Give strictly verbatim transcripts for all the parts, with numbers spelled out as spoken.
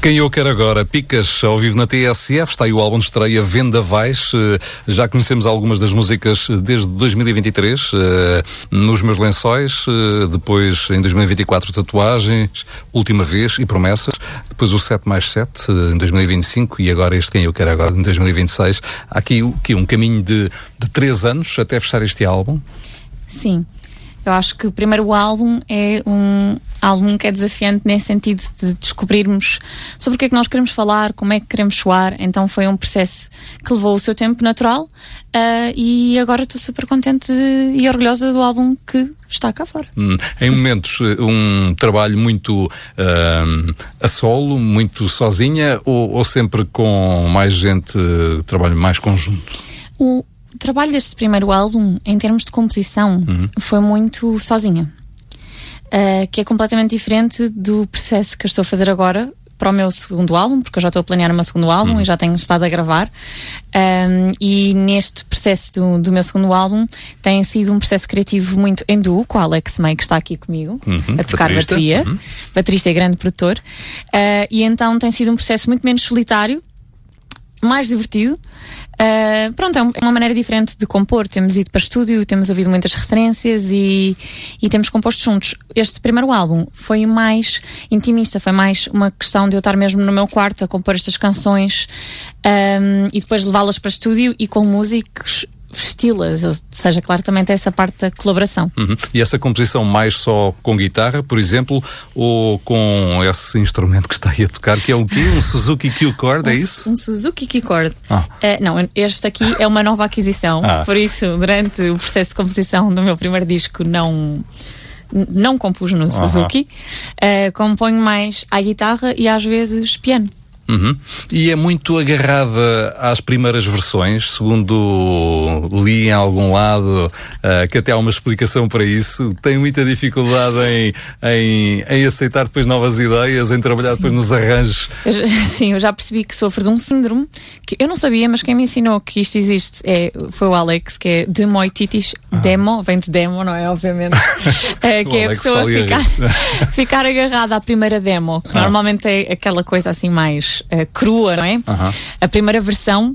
Quem eu quero agora, Picas, ao vivo na T S F, está aí o álbum de estreia Vendavais. Já conhecemos algumas das músicas desde dois mil e vinte e três, Nos Meus Lençóis, depois em dois mil e vinte e quatro Tatuagens, Última Vez e Promessas, depois o sete mais sete em dois mil e vinte e cinco e agora este Quem eu quero agora em dois mil e vinte e seis. Há aqui, aqui um caminho de, de três anos até fechar este álbum. Sim. Eu acho que o primeiro álbum é um álbum que é desafiante nesse sentido de descobrirmos sobre o que é que nós queremos falar, como é que queremos soar. Então foi um processo que levou o seu tempo natural uh, e agora estou super contente e orgulhosa do álbum que está cá fora. Hum, em momentos, um trabalho muito uh, a solo, muito sozinha ou, ou sempre com mais gente, uh, trabalho mais conjunto? O O trabalho deste primeiro álbum, em termos de composição, uhum. foi muito sozinha. Uh, que é completamente diferente do processo que eu estou a fazer agora para o meu segundo álbum, porque eu já estou a planear o meu segundo álbum uhum. e já tenho estado a gravar. Um, e neste processo do, do meu segundo álbum tem sido um processo criativo muito em duo com o Alex May, que está aqui comigo, uhum. a tocar baterista. bateria. Uhum. Baterista e grande produtor. Uh, e então tem sido um processo muito menos solitário, mais divertido. Uh, pronto, é uma maneira diferente de compor. Temos ido para estúdio, temos ouvido muitas referências e, e temos composto juntos. Este primeiro álbum foi mais intimista, foi mais uma questão de eu estar mesmo no meu quarto a compor estas canções um, e depois levá-las para estúdio e com músicos vesti-las, ou seja, claro, também tem essa parte da colaboração. Uhum. E essa composição mais só com guitarra, por exemplo, ou com esse instrumento que está aí a tocar, que é o quê? Um Suzuki Q-Chord, um, é isso? Um Suzuki Q-Chord. Ah. Uh, não, este aqui é uma nova aquisição, ah. por isso, durante o processo de composição do meu primeiro disco, não... não compus no Suzuki, uh-huh. uh, componho mais à guitarra e às vezes piano. Uhum. E é muito agarrada às primeiras versões, segundo li em algum lado, uh, que até há uma explicação para isso. Tem muita dificuldade em, em, em aceitar depois novas ideias, em trabalhar sim. depois nos arranjos. Eu, sim, eu já percebi que sofro de um síndrome que eu não sabia, mas quem me ensinou que isto existe é, foi o Alex, que é demoititis, ah. demo, vem de demo, não é? Obviamente. é, que é a pessoa ficar, ficar agarrada à primeira demo, que ah. normalmente é aquela coisa assim mais Uh, crua, não é? Uh-huh. A primeira versão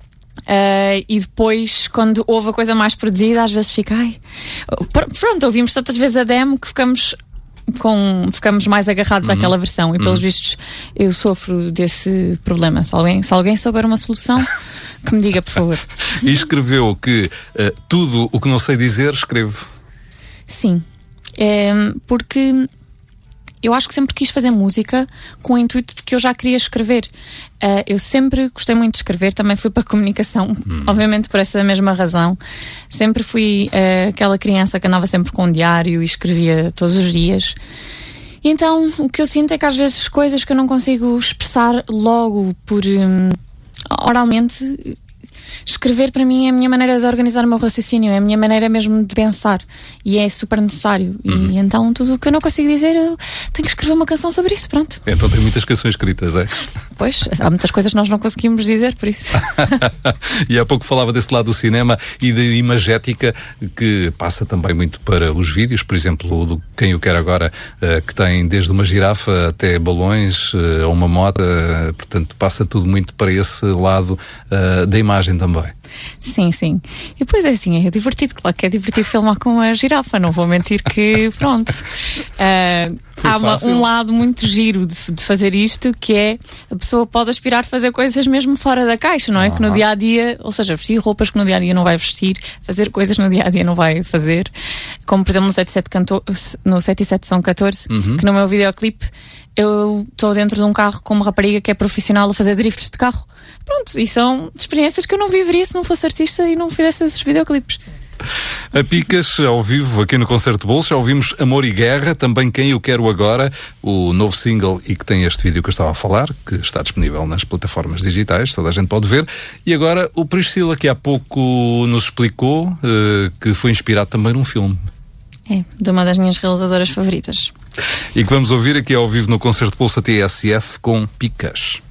uh, e depois quando houve a coisa mais produzida às vezes fica ai, pr- pronto, ouvimos tantas vezes a demo que ficamos com, ficamos mais agarrados uh-huh. àquela versão e pelos uh-huh. vistos eu sofro desse problema. Se alguém, se alguém souber uma solução que me diga, por favor. E escreveu que uh, tudo o que não sei dizer escrevo. Sim, é, porque eu acho que sempre quis fazer música com o intuito de que eu já queria escrever. Uh, eu sempre gostei muito de escrever, também fui para a comunicação, hum. obviamente por essa mesma razão. Sempre fui uh, aquela criança que andava sempre com um diário e escrevia todos os dias. E então o que eu sinto é que às vezes coisas que eu não consigo expressar logo por um, oralmente... Escrever para mim é a minha maneira de organizar o meu raciocínio, é a minha maneira mesmo de pensar e é super necessário. Uhum. E então tudo o que eu não consigo dizer eu tenho que escrever uma canção sobre isso, pronto. Então tem muitas canções escritas, é? Pois, há muitas coisas que nós não conseguimos dizer, por isso. E há pouco falava desse lado do cinema e da imagética que passa também muito para os vídeos, por exemplo, do Quem eu quero agora, que tem desde uma girafa até balões, ou uma moto, portanto passa tudo muito para esse lado da imagem também. Sim, sim. E depois é assim, é divertido, claro que é divertido filmar com a girafa, não vou mentir que pronto. Uh, há uma, um lado muito giro de, de fazer isto, que é a pessoa pode aspirar a fazer coisas mesmo fora da caixa, não é? Uhum. Que no dia a dia, ou seja, vestir roupas que no dia a dia não vai vestir, fazer coisas que no dia a dia não vai fazer, como por exemplo no sete e sete são catorze, uhum. que no meu videoclipe eu estou dentro de um carro com uma rapariga que é profissional a fazer drifts de carro. Pronto, e são experiências que eu não viveria se não fosse artista e não fizesse esses videoclipes. A Picas, ao vivo, aqui no Concerto Bolso, já ouvimos Amor e Guerra, também Quem eu quero agora, o novo single e que tem este vídeo que eu estava a falar, que está disponível nas plataformas digitais, toda a gente pode ver. E agora o Priscila, que há pouco nos explicou, uh, que foi inspirado também num filme. É, de uma das minhas realizadoras favoritas. E que vamos ouvir aqui ao vivo no Concerto Bolso T S F com Picas.